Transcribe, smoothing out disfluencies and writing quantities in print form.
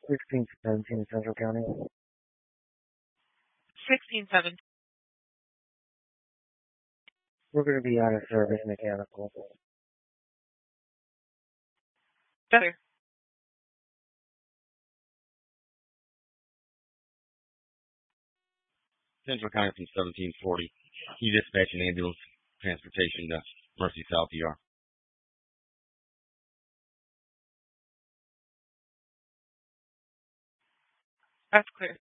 1617 Central County. 1617. We're going to be on a service mechanical. Better. Central County from 1740. You dispatch an ambulance transportation to Mercy South ER. That's clear.